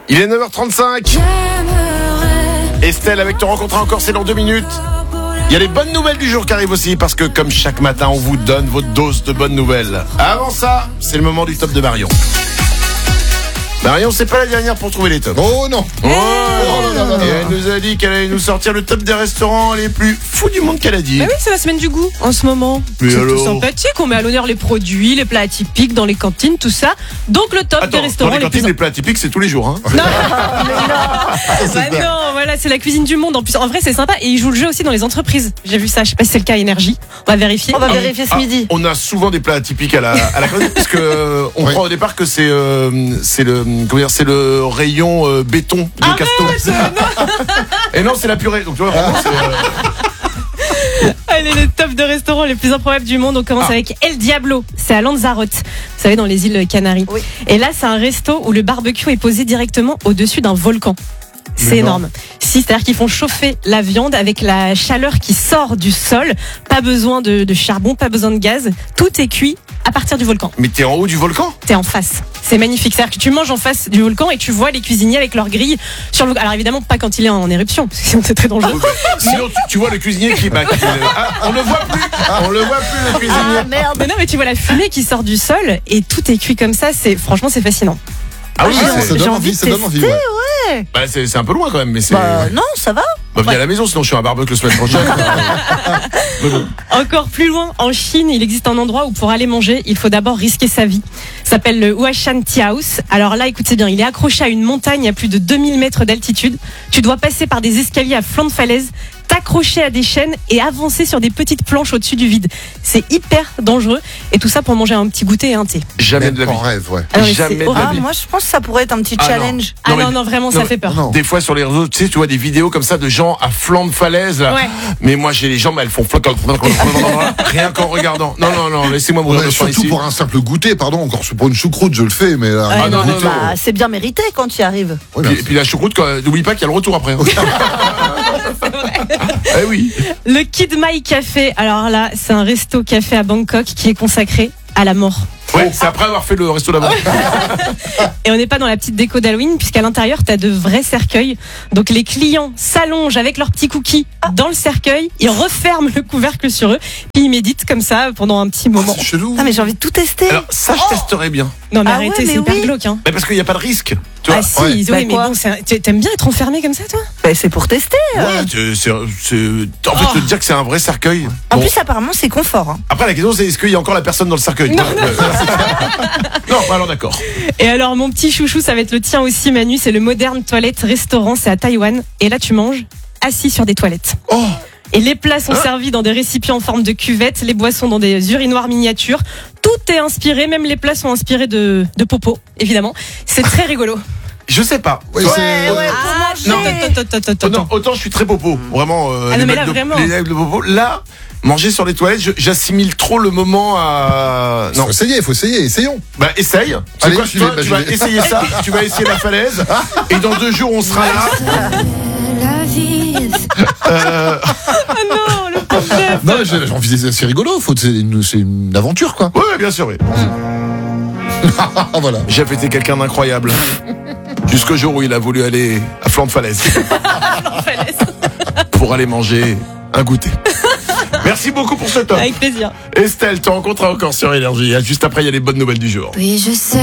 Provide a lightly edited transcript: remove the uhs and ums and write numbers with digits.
Il est 9h35. Estelle avec Te rencontrer encore, c'est dans 2 minutes. Il y a les bonnes nouvelles du jour qui arrivent aussi, parce que comme chaque matin, on vous donne votre dose de bonnes nouvelles. Avant ça, c'est le moment du top de Marion. Marion, c'est pas la dernière pour trouver les tops. Oh non. Et elle nous a dit qu'elle allait nous sortir le top des restaurants les plus fous du monde qu'elle a dit. Bah oui, c'est la semaine du goût en ce moment. Mais C'est tout alors sympathique, on met à l'honneur les produits, les plats atypiques dans les cantines, tout ça. Donc le top des Attends, restaurants dans les cantines, plus... les plats typiques, c'est tous les jours. Hein. Non, bah non, voilà, c'est la cuisine du monde. En plus, en vrai, c'est sympa. Et ils jouent le jeu aussi dans les entreprises. J'ai vu ça, je sais pas si c'est le cas à Énergie. On va vérifier. On va vérifier ce midi. On a souvent des plats atypiques à la cantine, parce que on croit au départ que c'est le rayon béton de Casto. Et non, c'est la purée. Donc tu vois, vraiment, Allez, le top de restaurants les plus improbables du monde. On commence avec El Diablo. C'est à Lanzarote. Vous savez, dans les îles Canaries. Oui. Et là, c'est un resto où le barbecue est posé directement au-dessus d'un volcan. C'est énorme. Si, c'est-à-dire qu'ils font chauffer la viande avec la chaleur qui sort du sol. Pas besoin de charbon, pas besoin de gaz. Tout est cuit à partir du volcan. Mais t'es en haut du volcan? T'es en face. C'est magnifique. C'est-à-dire que tu manges en face du volcan et tu vois les cuisiniers avec leurs grilles sur le. Alors évidemment pas quand il est en éruption, parce que sinon c'est très dangereux. Sinon, tu vois le cuisinier qui on le voit plus. On le voit plus, le cuisinier. Ah merde. Mais non, mais tu vois la fumée qui sort du sol et tout est cuit comme ça. Franchement, c'est fascinant. Ah oui, Ça donne envie, ça donne envie. Ouais. Bah, c'est un peu loin quand même, mais c'est. Bah non, ça va. Bah, viens à la maison, sinon je suis à un barbecue la semaine prochaine. Mais bon. Encore plus loin, en Chine, il existe un endroit où pour aller manger, il faut d'abord risquer sa vie. Ça s'appelle le Huashan Tea House. Alors là, écoutez bien, il est accroché à une montagne à plus de 2000 mètres d'altitude. Tu dois passer par des escaliers à flanc de falaise, t'accrocher à des chaînes et avancer sur des petites planches au-dessus du vide. C'est hyper dangereux. Et tout ça pour manger un petit goûter et un thé. Jamais de la vie. En rêve, ouais. Ah non, mais Jamais c'est de la horrible. vie. Moi, je pense que ça pourrait être un petit Ah, challenge. Ah Non, mais- non, vraiment, ça fait peur. Non. Des fois sur les réseaux, tu sais, tu vois des vidéos comme ça de gens à flanc de falaise. Là. Ouais. Mais moi, j'ai les jambes, elles font floc, rien qu'en regardant. Non, laissez-moi mourir Ouais, de faim surtout ici. pour un simple goûter, pardon, encore pour une choucroute, je le fais, mais là, Ah, non, non. Bah, c'est bien mérité quand tu y arrives. Ouais, Puis, mais- et puis la choucroute, n'oublie pas qu'il y a le retour après. Eh oui. Le Kid Mai Café. Alors là, c'est un resto café à Bangkok qui est consacré à la mort. Ouais, c'est après avoir fait le resto d'avant. Et on n'est pas dans la petite déco d'Halloween, puisqu'à l'intérieur, t'as de vrais cercueils. Donc les clients s'allongent avec leurs petits cookies dans le cercueil, ils referment le couvercle sur eux, puis ils méditent comme ça pendant un petit moment. C'est chelou. Ah mais j'ai envie de tout tester. Alors ça, je testerais bien. Non mais Ah arrêtez, ouais, mais c'est hyper oui. glauque. Hein. Mais parce qu'il n'y a pas de risque. Tu vois. Ah si, Ouais. oui, Bah mais quoi bon, t'aimes bien être enfermé comme ça, toi? Bah, c'est pour tester. Ouais, en fait, te dire que c'est un vrai cercueil. En Bon. plus, apparemment, c'est confort. Hein. Après, la question, c'est est-ce qu'il y a encore la personne dans le cercueil? Non, alors d'accord. Et alors mon petit chouchou, ça va être le tien aussi, Manu, c'est le Modern Toilet Restaurant, c'est à Taïwan. Et là, tu manges assis sur des toilettes. Oh. Et les plats sont servis dans des récipients en forme de cuvette, les boissons dans des urinoirs miniatures. Tout est inspiré, même les plats sont inspirés de popo, évidemment. C'est très rigolo. Je sais pas. Ouais, Toi, c'est- non. Attends. Non, autant je suis très popo, vraiment. Ah les non, mais mecs là, de- vraiment. les mecs de popo. Là, manger sur les toilettes, j'assimile trop le moment à. Non. Faut essayer, essayons. Bah essaye. C'est Allez, quoi, j'y toi, vais, tu bah, vas j'y vais. essayer ça. Tu vas essayer la falaise. Et dans 2 jours, on sera là. Ah non, le pauvre chef. Non, j'ai envie de c'est rigolo, c'est une aventure, quoi. Ouais, bien sûr, oui. Ah, voilà. Jeff était quelqu'un d'incroyable. Jusqu'au jour où il a voulu aller à flanc de falaise. Pour aller manger un goûter. Merci beaucoup pour ce top. Avec plaisir. Estelle, te rencontres encore sur Énergie. Juste après, il y a les bonnes nouvelles du jour. Oui, je sais.